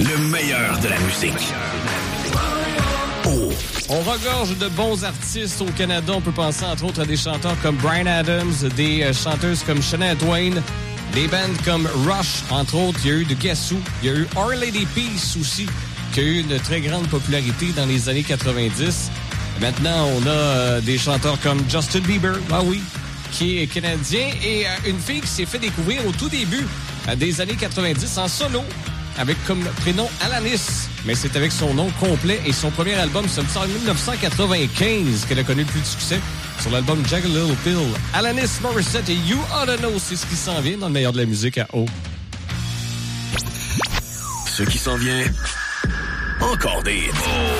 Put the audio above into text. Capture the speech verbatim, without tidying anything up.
Le meilleur de la musique. Oh. On regorge de bons artistes au Canada. On peut penser entre autres à des chanteurs comme Bryan Adams, des euh, chanteuses comme Shania Twain, des bands comme Rush, entre autres. Il y a eu de Guess Who. Il y a eu Our Lady Peace aussi, qui a eu une très grande popularité dans les années quatre-vingt-dix. Maintenant, on a euh, des chanteurs comme Justin Bieber, ah oui, qui est canadien, et euh, une fille qui s'est fait découvrir au tout début euh, des années quatre-vingt-dix en solo, avec comme prénom Alanis. Mais c'est avec son nom complet et son premier album, c'est en dix-neuf cent quatre-vingt-quinze qu'elle a connu le plus de succès sur l'album Jagged Little Pill. Alanis Morissette et You Oughta Know, c'est ce qui s'en vient dans le meilleur de la musique à O. Ce qui s'en vient, encore des hits.